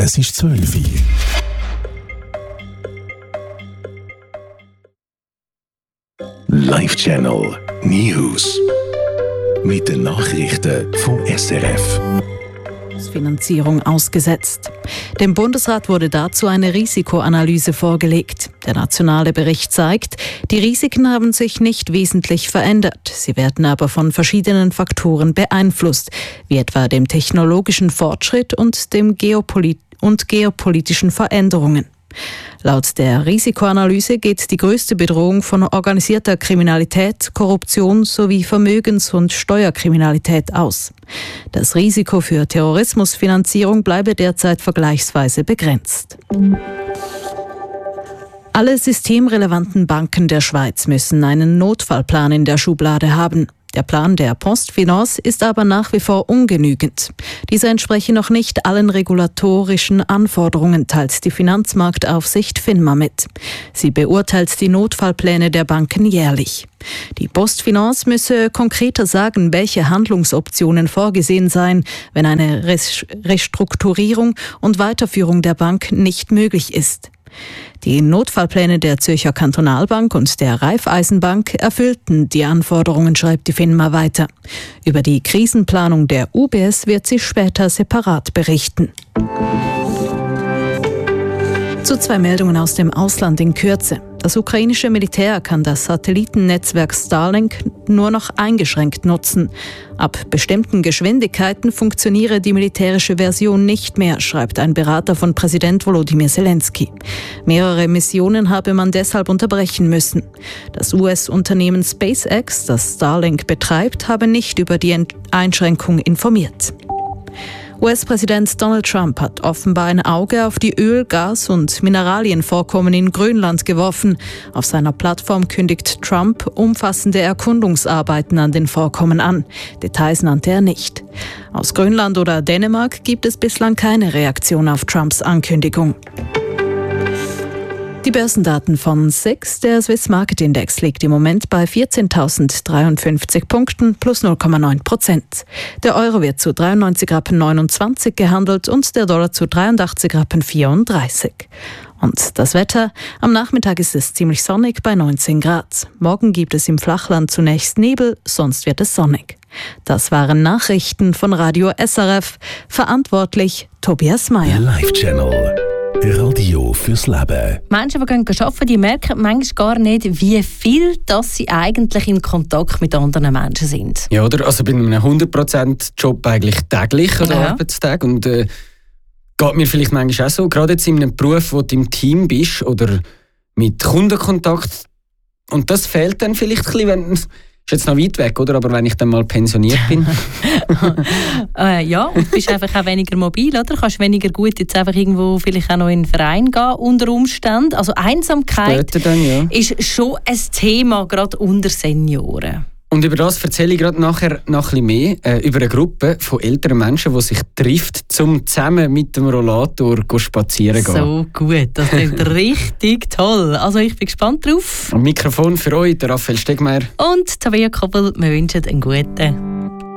Es ist 12 Uhr. Live Channel News. Mit den Nachrichten vom SRF. Finanzierung ausgesetzt. Dem Bundesrat wurde dazu eine Risikoanalyse vorgelegt. Der nationale Bericht zeigt, die Risiken haben sich nicht wesentlich verändert. Sie werden aber von verschiedenen Faktoren beeinflusst, wie etwa dem technologischen Fortschritt und dem geopolitischen Veränderungen. Laut der Risikoanalyse geht die größte Bedrohung von organisierter Kriminalität, Korruption sowie Vermögens- und Steuerkriminalität aus. Das Risiko für Terrorismusfinanzierung bleibe derzeit vergleichsweise begrenzt. Alle systemrelevanten Banken der Schweiz müssen einen Notfallplan in der Schublade haben. Der Plan der PostFinance ist aber nach wie vor ungenügend. Dieser entspreche noch nicht allen regulatorischen Anforderungen, teilt die Finanzmarktaufsicht FINMA mit. Sie beurteilt die Notfallpläne der Banken jährlich. Die PostFinance müsse konkreter sagen, welche Handlungsoptionen vorgesehen seien, wenn eine Restrukturierung und Weiterführung der Bank nicht möglich ist. Die Notfallpläne der Zürcher Kantonalbank und der Raiffeisenbank erfüllten die Anforderungen, schreibt die FINMA weiter. Über die Krisenplanung der UBS wird sie später separat berichten. Zu 2 Meldungen aus dem Ausland in Kürze. Das ukrainische Militär kann das Satellitennetzwerk Starlink nur noch eingeschränkt nutzen. Ab bestimmten Geschwindigkeiten funktioniere die militärische Version nicht mehr, schreibt ein Berater von Präsident Volodymyr Zelensky. Mehrere Missionen habe man deshalb unterbrechen müssen. Das US-Unternehmen SpaceX, das Starlink betreibt, habe nicht über die Einschränkung informiert. US-Präsident Donald Trump hat offenbar ein Auge auf die Öl-, Gas- und Mineralienvorkommen in Grönland geworfen. Auf seiner Plattform kündigt Trump umfassende Erkundungsarbeiten an den Vorkommen an. Details nannte er nicht. Aus Grönland oder Dänemark gibt es bislang keine Reaktion auf Trumps Ankündigung. Die Börsendaten von SIX, der Swiss Market Index, liegt im Moment bei 14.053 Punkten plus 0,9%. Der Euro wird zu 93,29 Rappen gehandelt und der Dollar zu 83,34 Rappen. Und das Wetter? Am Nachmittag ist es ziemlich sonnig bei 19 Grad. Morgen gibt es im Flachland zunächst Nebel, sonst wird es sonnig. Das waren Nachrichten von Radio SRF. Verantwortlich Tobias Meyer. Live Channel. Radio fürs Leben. Menschen, die arbeiten, die merken manchmal gar nicht, wie viel dass sie eigentlich im Kontakt mit anderen Menschen sind. Ja, oder? Also bei einem 100%-Job eigentlich täglich oder Arbeitstag. Und geht mir vielleicht manchmal auch so, gerade jetzt in einem Beruf, wo du im Team bist oder mit Kundenkontakt. Und das fehlt dann vielleicht ein bisschen, wenn... Ist jetzt noch weit weg, oder? Aber wenn ich dann mal pensioniert bin. Ja, und du bist einfach auch weniger mobil, oder? Du kannst weniger gut jetzt einfach irgendwo vielleicht auch noch in einen Verein gehen, unter Umständen. Also Einsamkeit dann, ist schon ein Thema, gerade unter Senioren. Und über das erzähle ich gerade nachher noch ein bisschen mehr. Über eine Gruppe von älteren Menschen, die sich trifft, um zusammen mit dem Rollator spazieren zu gehen. So gut, das klingt richtig toll. Also ich bin gespannt drauf. Am Mikrofon für euch, der Raphael Stegmeier. Und Tabea Koppel, wir wünschen einen guten